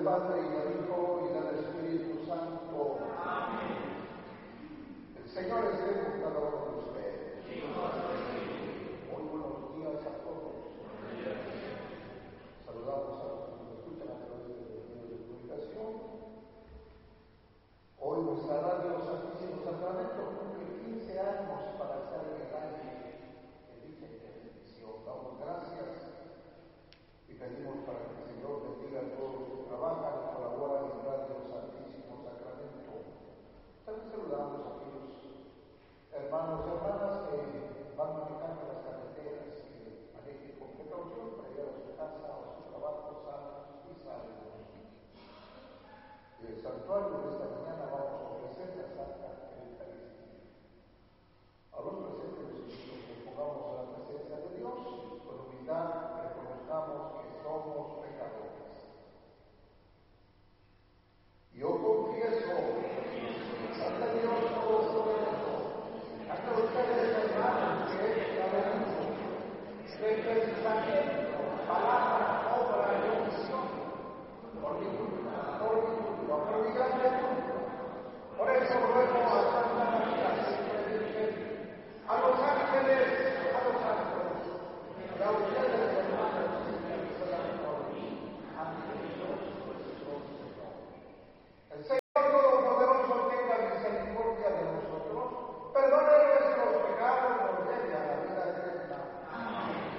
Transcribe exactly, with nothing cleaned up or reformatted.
Padre, y del Hijo, y del Espíritu Santo. Amén. El Señor esté con cada uno de ustedes. Sí, muy buenos días a todos. Saludamos a los que nos escuchan a través de los medios de comunicación. Hoy nuestra radio Santísimo Sacramento cumple quince años para estar en el aire. Que dicha y qué bendición. Damos gracias y pedimos para que el Señor bendiga a todos los que trabajan y colaboran en Radio Santísimo Sacramento. También saludamos a aquellos hermanos y hermanas que van manejando las carreteras, que manejen con precaución para llegar a su casa o a su trabajo sanos y salvos. En el santuario de esta mañana vamos a ofrecer la Santa